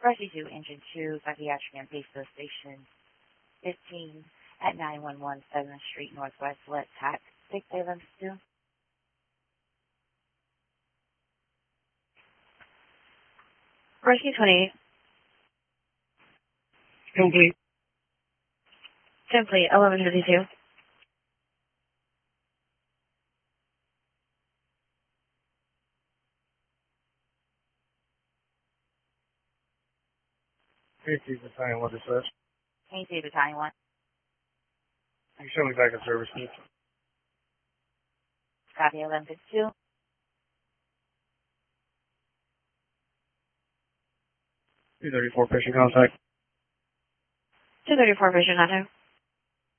Rescue 2, Engine 2, Psychiatric and Base Station 15 at 911 7th Street Northwest. Let's hack 6752. Rescue 28. Complete. Complete. 1152. Safety Battalion, what is this? Safety Battalion 1. You show me back in service, please. Copy 1152. 234 patient contact. 234 patient contact.